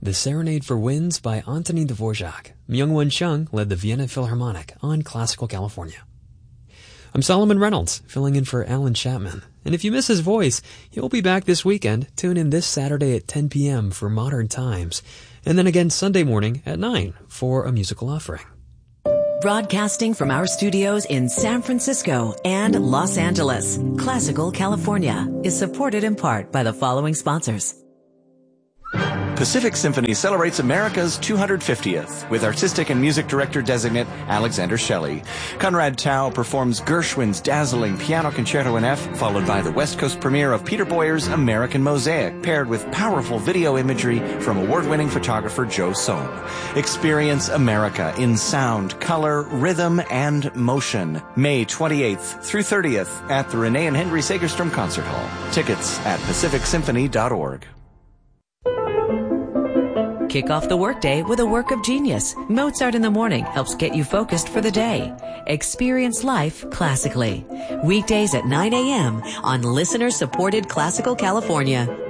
The Serenade for Winds by Antonin Dvorak. Myung-Won Chung led the Vienna Philharmonic on Classical California. I'm Solomon Reynolds, filling in for Alan Chapman. And if you miss his voice, he'll be back this weekend. Tune in this Saturday at 10 p.m. for Modern Times. And then again Sunday morning at 9 for a musical offering. Broadcasting from our studios in San Francisco and Los Angeles, Classical California is supported in part by the following sponsors. Pacific Symphony celebrates America's 250th with artistic and music director designate Alexander Shelley. Conrad Tao performs Gershwin's dazzling Piano Concerto in F, followed by the West Coast premiere of Peter Boyer's American Mosaic, paired with powerful video imagery from award-winning photographer Joe Sohn. Experience America in sound, color, rhythm, and motion. May 28th through 30th at the Renee and Henry Segerstrom Concert Hall. Tickets at pacificsymphony.org. Kick off the workday with a work of genius. Mozart in the Morning helps get you focused for the day. Experience life classically. Weekdays at 9 a.m. on listener-supported Classical California.